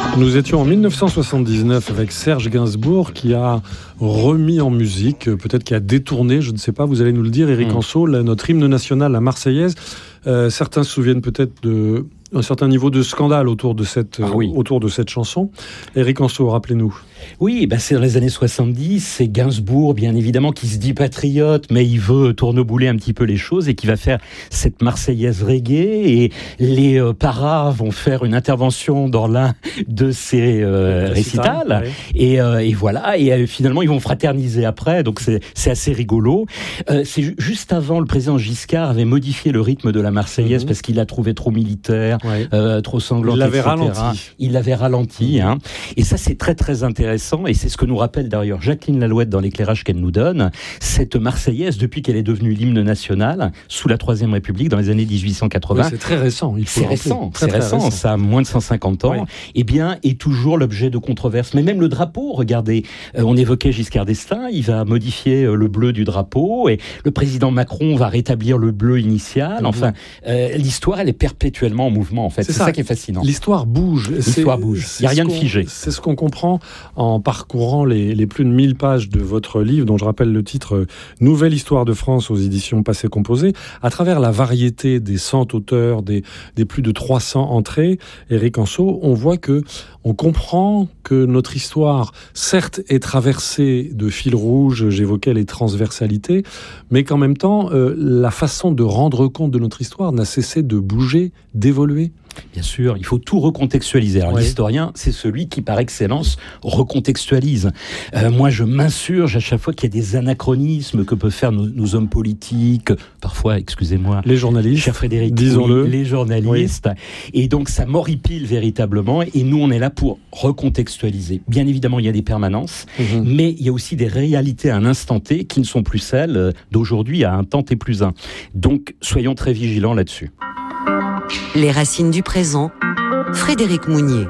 Nous étions en 1979 avec Serge Gainsbourg qui a remis en musique, peut-être qui a détourné, je ne sais pas, vous allez nous le dire, Éric Anseau, notre hymne national, la Marseillaise. Certains se souviennent peut-être d'un certain niveau de scandale autour de cette chanson. Éric Anseau, rappelez-nous. Oui, c'est dans les années 70, c'est Gainsbourg, bien évidemment, qui se dit patriote, mais il veut tournebouler un petit peu les choses et qui va faire cette Marseillaise reggae, et les paras vont faire une intervention dans l'un de ces récitals, oui. Et voilà, et finalement ils vont fraterniser après, donc c'est assez rigolo. C'est juste avant, le président Giscard avait modifié le rythme de la Marseillaise parce qu'il l'a trouvé trop militaire, trop sanglant, Il l'avait ralenti, hein. Et ça c'est très très intéressant, et c'est ce que nous rappelle d'ailleurs Jacqueline Lalouette dans l'éclairage qu'elle nous donne, cette Marseillaise, depuis qu'elle est devenue l'hymne national sous la Troisième République dans les années 1880. Oui, c'est très récent, il faut le rappeler. C'est récent, ça a moins de 150 ans, et bien, est toujours l'objet de controverses. Mais même le drapeau, regardez, on évoquait Giscard d'Estaing, il va modifier le bleu du drapeau, et le président Macron va rétablir le bleu initial. Enfin, l'histoire, elle est perpétuellement en mouvement, en fait. C'est ça qui est fascinant. L'histoire bouge. Il n'y a rien de figé. C'est ce qu'on comprend en parcourant les plus de 1000 pages de votre livre, dont je rappelle le titre « Nouvelle histoire de France » aux éditions Passé Composé. À travers la variété des 100 auteurs, des plus de 300 entrées, Éric Anseau, on voit on comprend que notre histoire, certes, est traversée de fils rouges, j'évoquais les transversalités, mais qu'en même temps, la façon de rendre compte de notre histoire n'a cessé de bouger, d'évoluer. Bien sûr, il faut tout recontextualiser. Alors l'historien, c'est celui qui, par excellence, recontextualise. Moi, je m'insurge à chaque fois qu'il y a des anachronismes que peuvent faire nos hommes politiques, parfois, excusez-moi, les journalistes, cher Frédéric, disons-le, les journalistes. Et donc, ça m'horripile véritablement. Et nous, on est là pour recontextualiser. Bien évidemment, il y a des permanences, mais il y a aussi des réalités à un instant T qui ne sont plus celles d'aujourd'hui à un temps T plus 1. Donc, soyons très vigilants là-dessus. Les racines du présent, Frédéric Mounier.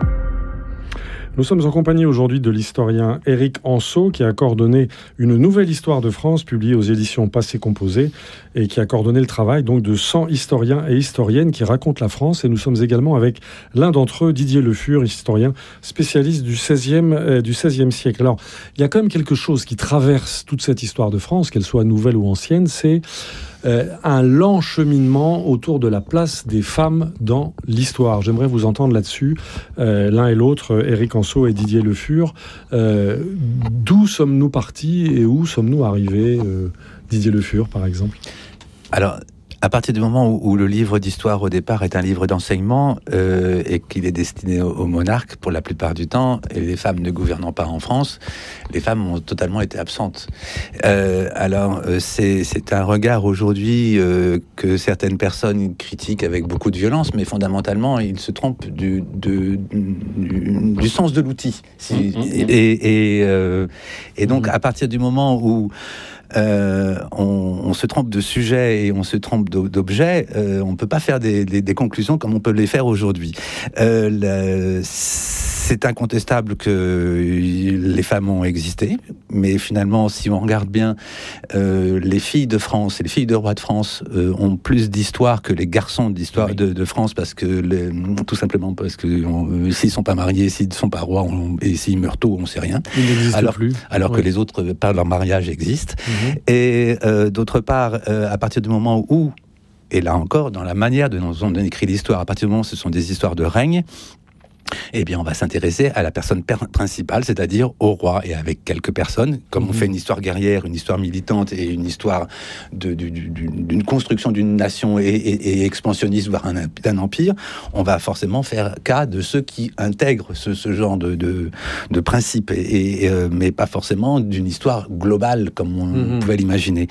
Nous sommes en compagnie aujourd'hui de l'historien Éric Anseau, qui a coordonné une nouvelle histoire de France publiée aux éditions Passé Composé, et qui a coordonné le travail donc de 100 historiens et historiennes qui racontent la France. Et nous sommes également avec l'un d'entre eux, Didier Le Fur, historien spécialiste du XVIe siècle. Alors, il y a quand même quelque chose qui traverse toute cette histoire de France, qu'elle soit nouvelle ou ancienne, c'est un lent cheminement autour de la place des femmes dans l'histoire. J'aimerais vous entendre là-dessus, l'un et l'autre, Éric Anseau et Didier Le Fur. D'où sommes-nous partis et où sommes-nous arrivés, Didier Le Fur, par exemple? Alors, à partir du moment où le livre d'histoire, au départ, est un livre d'enseignement et qu'il est destiné aux monarques, pour la plupart du temps, et les femmes ne gouvernant pas en France, les femmes ont totalement été absentes. Alors, c'est un regard aujourd'hui que certaines personnes critiquent avec beaucoup de violence, mais fondamentalement, ils se trompent du sens de l'outil. Et donc, à partir du moment où on se trompe de sujet et on se trompe d'objet, on ne peut pas faire des conclusions comme on peut les faire aujourd'hui. C'est incontestable que les femmes ont existé, mais finalement, si on regarde bien, les filles de France et les filles de rois de France ont plus d'histoire que les garçons d'histoire de France, parce que tout simplement parce que s'ils ne sont pas mariés, s'ils ne sont pas rois, et s'ils meurent tôt, on ne sait rien. Ils n'existent plus. Alors que les autres, par leur mariage, existent. Et d'autre part, à partir du moment où, et là encore, dans la manière dont on écrit l'histoire, à partir du moment où ce sont des histoires de règne, eh bien, on va s'intéresser à la personne principale, c'est-à-dire au roi, et avec quelques personnes, comme on fait une histoire guerrière, une histoire militante et une histoire d'une construction d'une nation et expansionniste, voire d'un empire, on va forcément faire cas de ceux qui intègrent ce genre de principes, mais pas forcément d'une histoire globale comme on pouvait l'imaginer.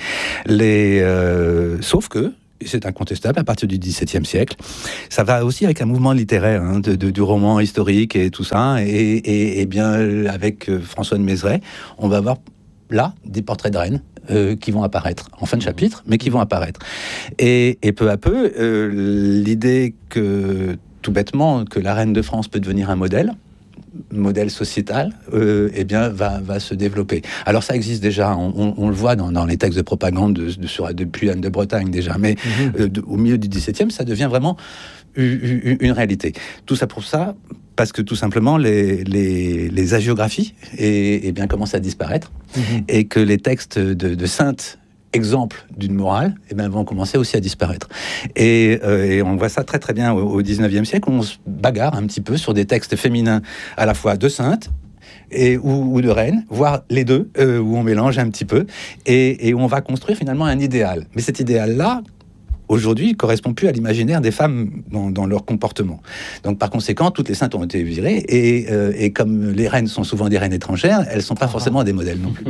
Sauf que, et c'est incontestable, à partir du XVIIe siècle, ça va aussi avec un mouvement littéraire, du roman historique et tout ça, et bien avec François de Mézeray, on va avoir là des portraits de reines qui vont apparaître en fin de chapitre, mais qui vont apparaître. Et peu à peu, l'idée que, tout bêtement, que la reine de France peut devenir un modèle sociétal, va se développer. Alors ça existe déjà, on le voit dans les textes de propagande depuis Anne de Bretagne déjà, mais au milieu du XVIIe, ça devient vraiment une réalité. Tout ça pour ça, parce que tout simplement les hagiographies bien commencent à disparaître et que les textes de saintes exemple d'une morale, vont commencer aussi à disparaître. Et on voit ça très très bien au 19e siècle, où on se bagarre un petit peu sur des textes féminins à la fois de saintes ou de reines, voire les deux, où on mélange un petit peu, et où on va construire finalement un idéal. Mais cet idéal-là, aujourd'hui, ne correspond plus à l'imaginaire des femmes dans leur comportement. Donc, par conséquent, toutes les saintes ont été virées, et comme les reines sont souvent des reines étrangères, elles ne sont pas forcément des modèles non plus.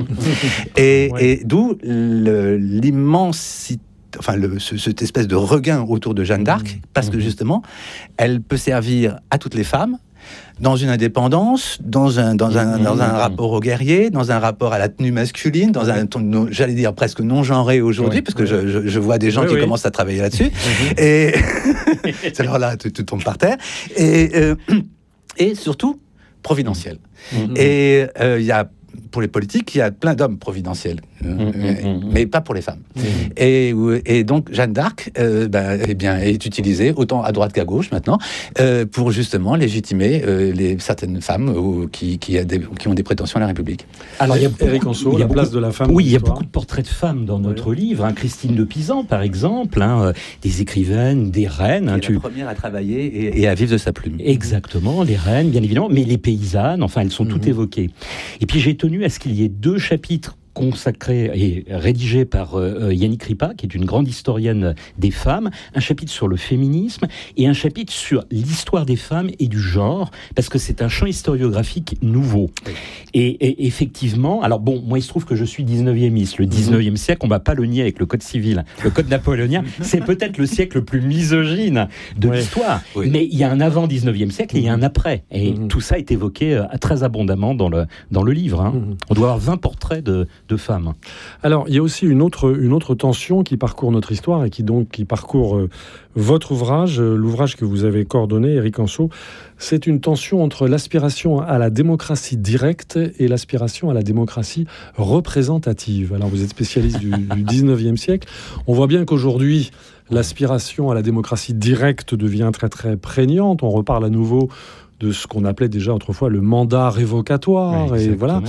Et d'où l'immensité, cette espèce de regain autour de Jeanne d'Arc, parce que justement, elle peut servir à toutes les femmes, dans une indépendance, dans un rapport au guerrier, dans un rapport à la tenue masculine, dans un ton, j'allais dire presque non genré aujourd'hui, parce que je vois des gens qui commencent à travailler là-dessus, et alors là, tout tombe par terre, et surtout providentiel. Et il y a, pour les politiques, il y a plein d'hommes providentiels, mais pas pour les femmes. Et donc Jeanne d'Arc est utilisée autant à droite qu'à gauche maintenant pour justement légitimer certaines femmes qui ont des prétentions à la République. Alors il y a Éric Anceau, la place de la femme. Oui, il y a beaucoup de portraits de femmes dans notre livre. Christine de Pisan, par exemple, des écrivaines, des reines. Qui est la première à travailler et à vivre de sa plume. Exactement, les reines, bien évidemment, mais les paysannes, enfin, elles sont toutes évoquées. Et puis j'ai tenu à ce qu'il y ait 2 chapitres consacré et rédigé par Yannick Ripa, qui est une grande historienne des femmes, un chapitre sur le féminisme et un chapitre sur l'histoire des femmes et du genre, parce que c'est un champ historiographique nouveau. Et effectivement, alors bon, moi il se trouve que je suis 19e-iste. Le 19e siècle, on ne va pas le nier avec le Code civil. Le Code napoléonien, c'est peut-être le siècle le plus misogyne de l'histoire. Oui. Mais il y a un avant 19e siècle et il y a un après. Et tout ça est évoqué très abondamment dans le livre. On doit avoir 20 portraits de femmes. Alors, il y a aussi une autre tension qui parcourt notre histoire et qui parcourt votre ouvrage, l'ouvrage que vous avez coordonné, Éric Anceau. C'est une tension entre l'aspiration à la démocratie directe et l'aspiration à la démocratie représentative. Alors, vous êtes spécialiste du 19e siècle. On voit bien qu'aujourd'hui, l'aspiration à la démocratie directe devient très très prégnante. On reparle à nouveau de ce qu'on appelait déjà autrefois le mandat révocatoire. Et voilà.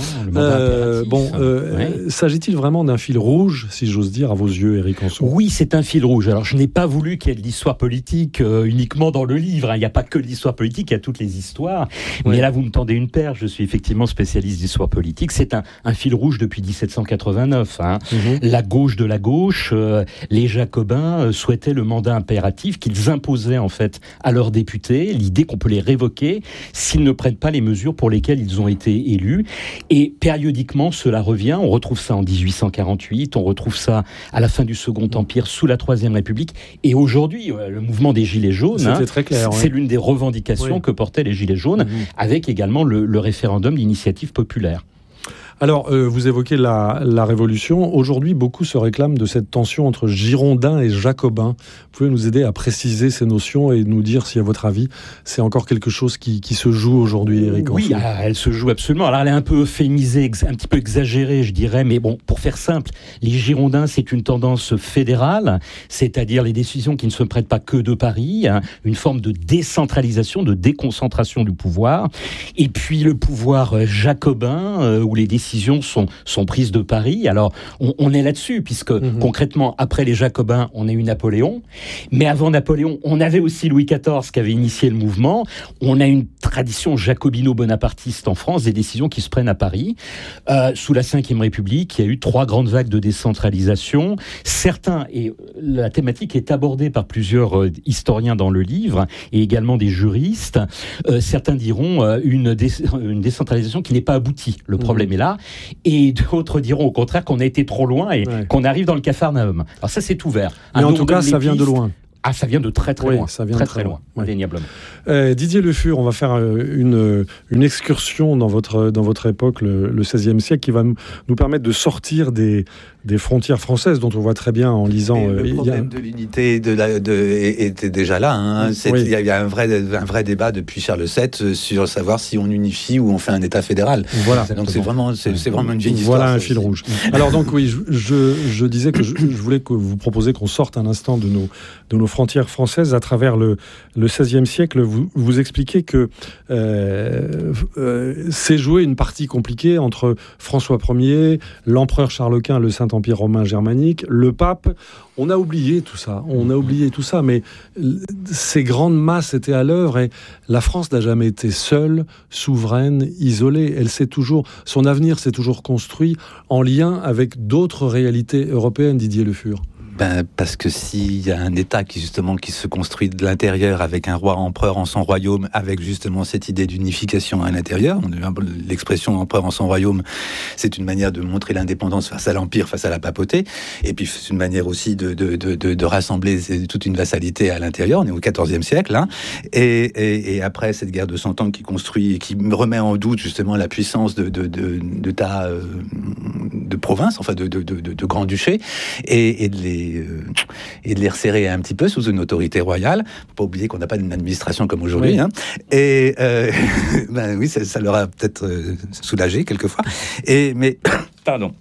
S'agit-il vraiment d'un fil rouge, si j'ose dire, à vos yeux, Éric Anceau ? Oui, c'est un fil rouge. Alors, je n'ai pas voulu qu'il y ait de l'histoire politique uniquement dans le livre. Il n'y a pas que de l'histoire politique, il y a toutes les histoires. Oui. Mais là, vous me tendez une perche. Je suis effectivement spécialiste d'histoire politique. C'est un fil rouge depuis 1789. La gauche de la gauche, les Jacobins souhaitaient le mandat impératif qu'ils imposaient en fait à leurs députés, l'idée qu'on peut les révoquer s'ils ne prennent pas les mesures pour lesquelles ils ont été élus. Et périodiquement, cela revient. On retrouve ça en 1848, on retrouve ça à la fin du Second Empire, sous la Troisième République. Et aujourd'hui, le mouvement des Gilets jaunes, très clair, c'est l'une des revendications que portaient les Gilets jaunes, avec également le référendum d'initiative populaire. Alors, vous évoquez la Révolution. Aujourd'hui, beaucoup se réclament de cette tension entre Girondins et Jacobins. Vous pouvez nous aider à préciser ces notions et nous dire si, à votre avis, c'est encore quelque chose qui se joue aujourd'hui, Éric Anceau ? Oui, elle se joue absolument. Alors, elle est un peu euphémisée, un petit peu exagérée, je dirais. Mais bon, pour faire simple, les Girondins, c'est une tendance fédérale, c'est-à-dire les décisions qui ne se prêtent pas que de Paris, une forme de décentralisation, de déconcentration du pouvoir. Et puis, le pouvoir jacobin, où les décisions sont prises de Paris. Alors, on est là-dessus, puisque concrètement, après les Jacobins, on a eu Napoléon. Mais avant Napoléon, on avait aussi Louis XIV qui avait initié le mouvement. On a une tradition jacobino-bonapartiste en France, des décisions qui se prennent à Paris. Sous la Ve République, il y a eu 3 grandes vagues de décentralisation. Certains, et la thématique est abordée par plusieurs historiens dans le livre, et également des juristes, certains diront une décentralisation qui n'est pas aboutie. Le problème est là. Et d'autres diront au contraire qu'on a été trop loin et qu'on arrive dans le Capharnaüm. Alors ça, c'est ouvert. Mais en tout cas, ça vient de loin. Ah, ça vient de très très loin. Ça vient très loin, indéniablement. Didier Le Fur, on va faire une excursion dans votre époque, le XVIe siècle, qui va nous permettre de sortir des frontières françaises, dont on voit très bien en lisant... le problème de l'unité était déjà là. Il y a un vrai débat depuis Charles VII sur savoir si on unifie ou on fait un État fédéral. Voilà. Donc c'est vraiment une vieille histoire. Voilà un fil rouge. Alors donc oui, je disais que je voulais que vous proposiez qu'on sorte un instant de nos frontières françaises à travers le XVIe siècle. Vous expliquez que c'est joué une partie compliquée entre François Ier, l'empereur Charles Quint, le Saint-Empire romain germanique, le pape. On a oublié tout ça, mais ces grandes masses étaient à l'œuvre et la France n'a jamais été seule, souveraine, isolée. Son avenir s'est toujours construit en lien avec d'autres réalités européennes, Didier Le Fur. Parce que s'il y a un État qui se construit de l'intérieur avec un roi empereur en son royaume, avec justement cette idée d'unification à l'intérieur, l'expression empereur en son royaume, c'est une manière de montrer l'indépendance face à l'empire, face à la papauté, et puis c'est une manière aussi de rassembler toute une vassalité à l'intérieur. On est au XIVe siècle, hein, et après cette guerre de 100 ans qui construit, qui remet en doute justement la puissance d'États de province, enfin de grand-duché, et de les resserrer un petit peu sous une autorité royale. Faut pas oublier qu'on n'a pas une administration comme aujourd'hui. Oui. Hein. Et oui, ça leur a peut-être soulagé quelquefois. Mais pardon.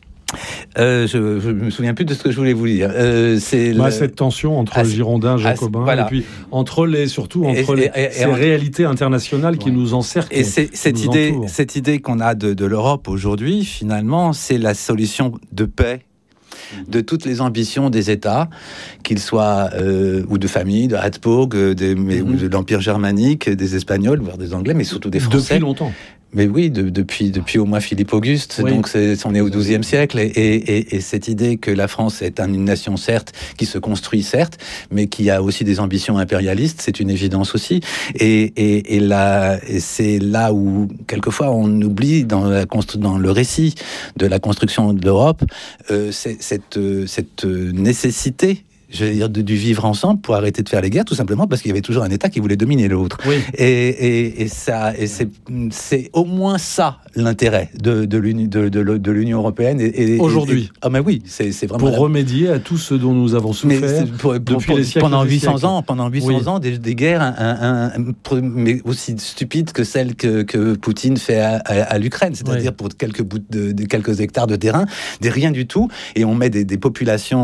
Je me souviens plus de ce que je voulais vous dire. Cette tension entre Girondins, Jacobins, voilà. Et puis entre les réalités internationales qui nous encerclent. Et cette idée qu'on a de l'Europe aujourd'hui, finalement, c'est la solution de paix de toutes les ambitions des États, qu'ils soient ou de famille, de Habsbourg, ou de l'Empire germanique, des Espagnols, voire des Anglais, mais surtout des Français. Depuis longtemps. Mais oui, depuis au moins Philippe Auguste, oui. Donc on est au XIIe siècle, et cette idée que la France est une nation, certes, qui se construit, certes, mais qui a aussi des ambitions impérialistes, c'est une évidence aussi. Et c'est là où, quelquefois, on oublie dans le récit de la construction de l'Europe, cette nécessité, je veux dire, du vivre ensemble pour arrêter de faire les guerres, tout simplement parce qu'il y avait toujours un État qui voulait dominer l'autre. Oui. Et c'est au moins ça l'intérêt de l'Union européenne. Aujourd'hui. Mais oui, c'est vraiment pour remédier à tout ce dont nous avons souffert depuis les siècles. Pendant 800 ans, des guerres, mais aussi stupides que celles que Poutine fait à l'Ukraine, c'est-à-dire pour quelques hectares de terrain, des rien du tout, et on met des populations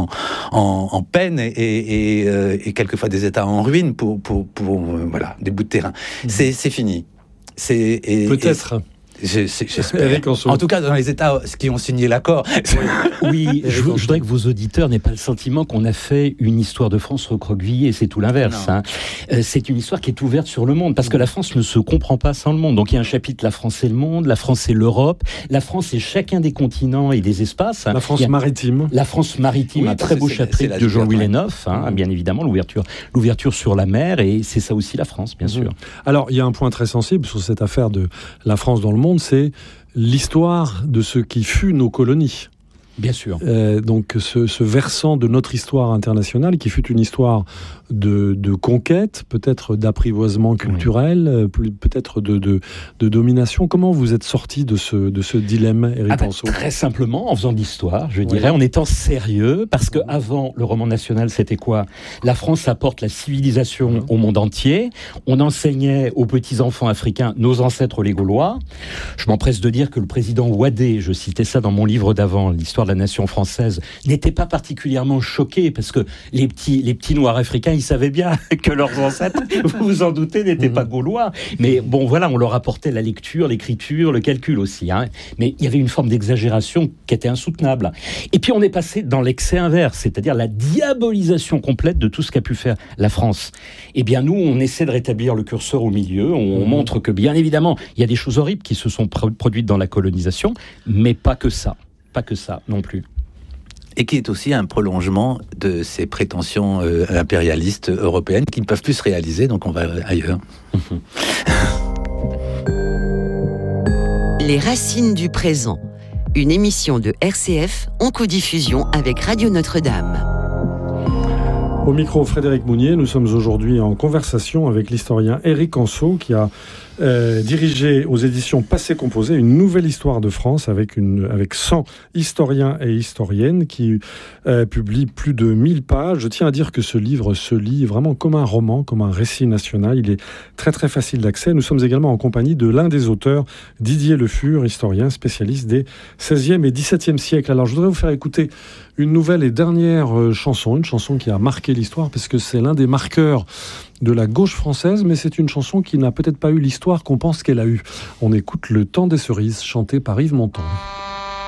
en peine et quelquefois des États en ruine pour des bouts de terrain. C'est fini. Peut-être. J'espère. En tout cas, dans les États qui ont signé l'accord. Oui, je voudrais que vos auditeurs n'aient pas le sentiment qu'on a fait une histoire de France recroquevillée. C'est tout l'inverse. Hein. C'est une histoire qui est ouverte sur le monde, parce que la France ne se comprend pas sans le monde. Donc il y a un chapitre La France et le monde, la France et l'Europe, la France et chacun des continents et des espaces. La France maritime. La France maritime, oui, un très beau chapitre de Jean-Louis Lénoff, bien évidemment, l'ouverture sur la mer, et c'est ça aussi la France, bien sûr. Alors, il y a un point très sensible sur cette affaire de la France dans le monde, c'est l'histoire de ce qui fut nos colonies. Bien sûr. Donc ce versant de notre histoire internationale, qui fut une histoire de conquête, peut-être d'apprivoisement culturel, peut-être de domination. Comment vous êtes sorti de ce dilemme, Éric Anso ? Très simplement, en faisant de l'histoire, je dirais, en étant sérieux, parce qu'avant, le roman national, c'était quoi ? La France apporte la civilisation au monde entier. On enseignait aux petits-enfants africains, nos ancêtres les Gaulois. Je m'empresse de dire que le président Ouadet, je citais ça dans mon livre d'avant, l'histoire de la nation française, n'était pas particulièrement choqué, parce que les petits noirs africains, ils savaient bien que leurs ancêtres, vous vous en doutez, n'étaient pas gaulois. Mais bon, voilà, on leur apportait la lecture, l'écriture, le calcul aussi. Hein. Mais il y avait une forme d'exagération qui était insoutenable. Et puis on est passé dans l'excès inverse, c'est-à-dire la diabolisation complète de tout ce qu'a pu faire la France. Eh bien, nous, on essaie de rétablir le curseur au milieu. On montre que, bien évidemment, il y a des choses horribles qui se sont produites dans la colonisation, mais pas que ça. Pas que ça non plus. Et qui est aussi un prolongement de ces prétentions impérialistes européennes qui ne peuvent plus se réaliser, donc on va ailleurs. Les racines du présent, une émission de RCF en codiffusion avec Radio Notre-Dame. Au micro, Frédéric Mounier, nous sommes aujourd'hui en conversation avec l'historien Éric Anso, qui a dirigé aux éditions Passé Composé une nouvelle histoire de France avec 100 historiens et historiennes qui publient plus de 1000 pages. Je tiens à dire que ce livre se lit vraiment comme un roman, comme un récit national. Il est très très facile d'accès. Nous sommes également en compagnie de l'un des auteurs, Didier Le Fur, historien spécialiste des 16e et 17e siècles. Alors je voudrais vous faire écouter une nouvelle et dernière chanson, une chanson qui a marqué marqué l'histoire parce que c'est l'un des marqueurs de la gauche française, mais c'est une chanson qui n'a peut-être pas eu l'histoire qu'on pense qu'elle a eue. On écoute Le Temps des cerises, chanté par Yves Montand.